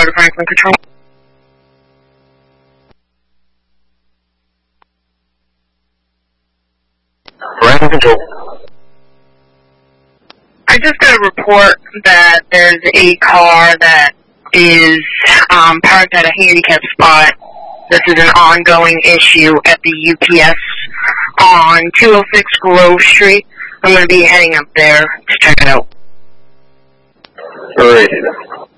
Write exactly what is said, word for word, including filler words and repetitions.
go to Franklin Control. Franklin Control. I just got a report that there's a car that is um, parked at a handicap spot. This is an ongoing issue at the U P S on two oh six Grove Street. I'm going to be heading up there to check it out. Alright.